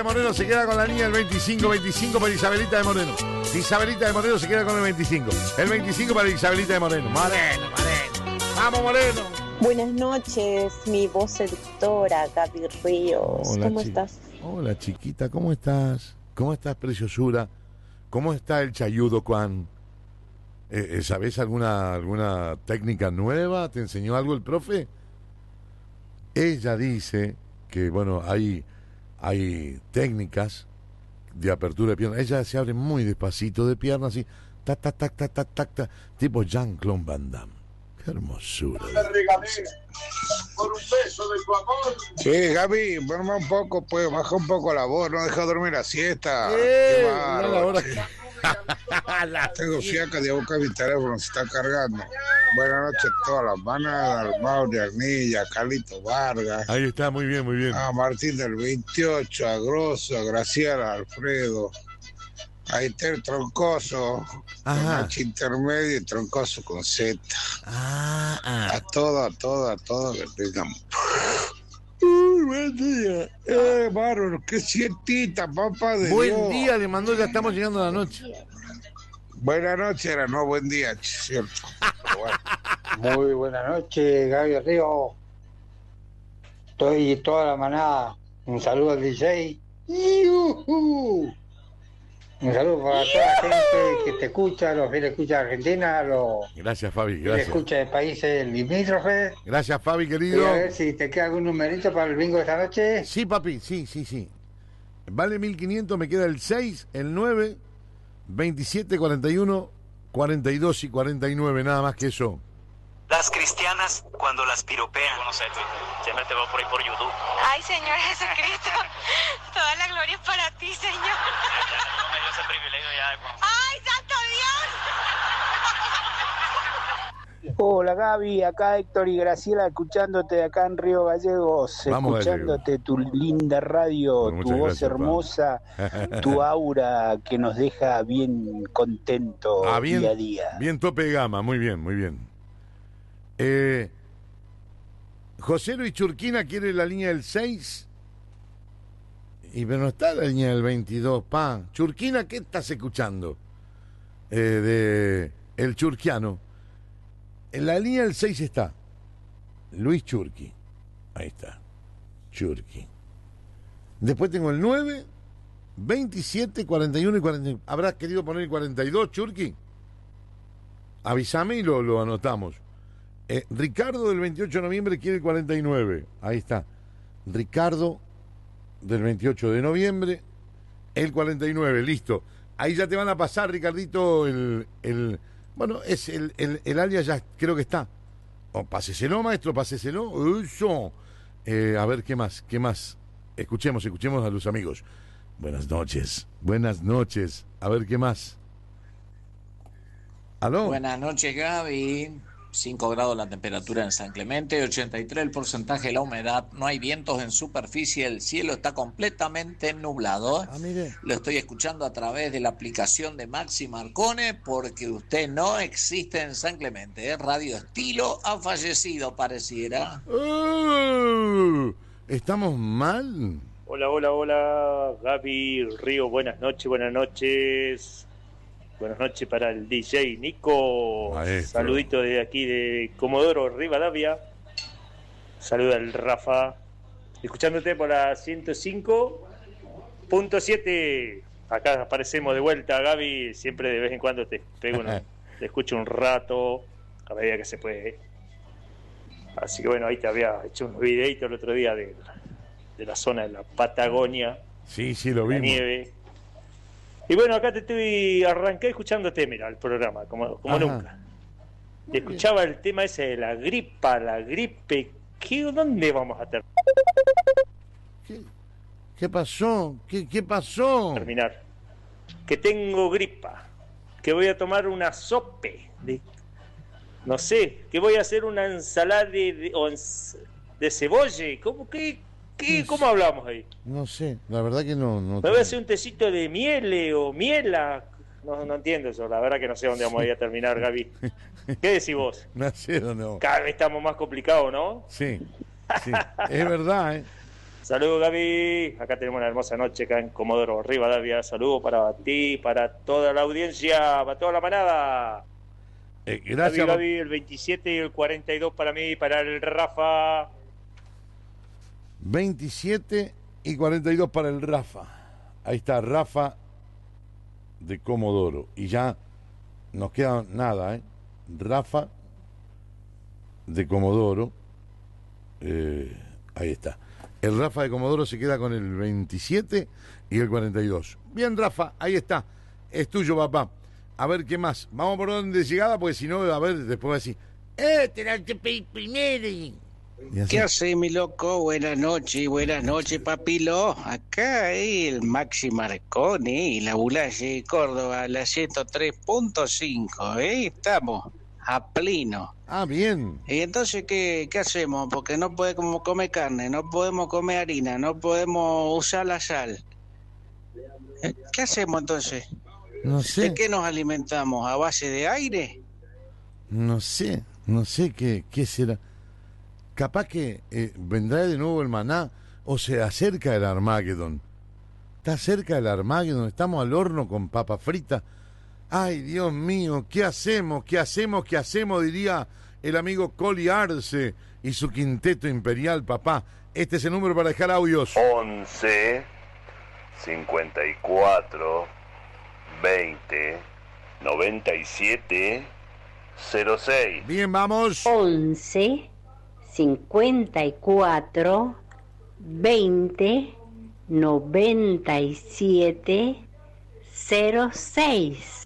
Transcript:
Moreno se queda con la línea del 25 para Isabelita de Moreno. Isabelita de Moreno se queda con el 25. El 25 para Isabelita de Moreno. Moreno. Vamos, Moreno. Buenas noches, mi voz seductora, Gaby Ríos. Hola, ¿Cómo estás? Hola, chiquita, ¿cómo estás? ¿Cómo estás, preciosura? ¿Cómo está el chayudo, Juan? ¿Sabés alguna técnica nueva? ¿Te enseñó algo el profe? Ella dice que, bueno, hay técnicas de apertura de piernas. Ella se abre muy despacito de piernas, así, tac, tac, tac, tac, tac, tac, tac, tipo Jean-Claude Van Damme. Qué hermosura. Te regalé por un beso de tu amor. Sí, Gaby, duerme un poco, pues, baja un poco la voz, no deja dormir la siesta. Qué bárbaro. Tengo fiaca de boca, mi teléfono se está cargando. Buenas noches a todas las manas, al Mauri, Arnilla, a Carlito Vargas. Ahí está, muy bien, muy bien. A Martín del 28, a Grosso, a Graciela, a Alfredo, a Iter Troncoso, a Nachi Intermedio y Troncoso con Z. A todo, que tengan. Buen día. Bárbaro, qué siestita, papá de Buen Dios. día, le mandó, ya estamos llegando a la noche. Buenas noches, era no buen día, cierto. Bueno. Muy buenas noches, Gaby Río. Estoy toda la manada. Un saludo al DJ. ¡Yujú! Un saludo para toda la gente que te escucha, los que le escucha de Argentina, los Gracias, Fabi, que gracias. escucha de países limítrofes. Gracias, Fabi, Y querido. a ver si te queda algún numerito para el bingo de esta noche. Sí, papi, sí. Vale 1500, me queda el 6, el 9, 27, 41, 42 y 49, nada más que eso. Las cristianas, cuando las piropean. No sé, siempre te veo por ahí por YouTube. Ay, Señor Jesucristo, toda la gloria es para ti, Señor. No me dio ese privilegio ya de conocer. ¡Ay, santo Dios! Hola Gaby, acá Héctor y Graciela escuchándote de acá en Río Gallegos, Vamos, escuchándote tu linda radio, Bueno, tu muchas voz gracias, hermosa, tu aura que nos deja bien contento bien, día a día. Bien tope de gama, muy bien, muy bien. José Luis Churquina quiere la línea del 6. Pero no está la línea del 22, pa. Churquina, ¿qué estás escuchando? De El Churquiano. En la línea del 6 está Luis Churqui. Ahí está. Churqui. Después tengo el 9, 27, 41 y 41. ¿Habrás querido poner el 42, Churqui? Avísame y lo anotamos. Ricardo del 28 de noviembre quiere el 49. Ahí está. Ricardo del 28 de noviembre, el 49. Listo. Ahí ya te van a pasar, Ricardito, bueno, es el alias ya creo que está. Páseselo, maestro, páseselo. Eso. A ver, ¿qué más? Escuchemos a los amigos. Buenas noches. A ver, ¿qué más? ¿Aló? Buenas noches, Gaby. 5 grados la temperatura en San Clemente, 83 el porcentaje de la humedad, no hay vientos en superficie, el cielo está completamente nublado. Mire. Lo estoy escuchando a través de la aplicación de Maxi Marcone porque usted no existe en San Clemente. Radio Estilo ha fallecido, pareciera. ¿Estamos mal? Hola, Gaby, Río, buenas noches. Buenas noches para el DJ Nico. Maestro. Saludito de aquí de Comodoro Rivadavia. Saluda al Rafa. Escuchándote por la 105.7. Acá aparecemos de vuelta, Gaby. Siempre de vez en cuando te escucho un rato, a medida que se puede. Así que bueno, ahí te había hecho unos videitos el otro día de la zona de la Patagonia. Sí, lo la vimos. Nieve. Y bueno, acá arranqué escuchándote, mira, el programa, como nunca. Y escuchaba el tema ese de la gripe. ¿Dónde vamos a terminar? ¿Qué pasó? ¿Qué pasó? Terminar. Que tengo gripa. Que voy a tomar una sope. No sé, que voy a hacer una ensalada de cebolla. ¿Cómo hablamos ahí? No sé, la verdad que no. Me voy a hacer un tecito de miel o miela. No entiendo eso, la verdad que no sé dónde vamos a ir a terminar, Gaby. ¿Qué decís vos? No sé dónde vamos. Cada vez estamos más complicados, ¿no? Sí, es verdad, Saludos, Gaby. Acá tenemos una hermosa noche acá en Comodoro Rivadavia. Saludos para ti, para toda la audiencia, para toda la manada. Gracias, Gaby, el 27 y el 42 para mí, para el Rafa. 27 y 42 para el Rafa. Ahí está, Rafa de Comodoro. Y ya nos queda nada, ¿eh? Rafa de Comodoro. Ahí está. El Rafa de Comodoro se queda con el 27 y el 42. Bien, Rafa, ahí está. Es tuyo, papá. A ver, ¿qué más? Vamos por orden de llegada, porque si no, a ver, después va a decir, te la pedí primero. ¿Qué hace, mi loco? Buenas noches, papilo. Acá el Maxi Marconi y la Bulaye de Córdoba, la 103.5, estamos a pleno. Ah, bien. Y entonces, ¿qué hacemos? Porque no podemos comer carne, no podemos comer harina, no podemos usar la sal. ¿Qué hacemos entonces? No sé. ¿De qué nos alimentamos? ¿A base de aire? No sé qué será. Capaz que vendrá de nuevo el maná o se acerca el Armagedón. Está cerca el Armagedón, estamos al horno con papa frita. Ay, Dios mío, ¿qué hacemos? Diría el amigo Coli Arce y su quinteto imperial, papá. Este es el número para dejar audios. 11 54 20 97 06. Bien, vamos. 11 54 20 97 06.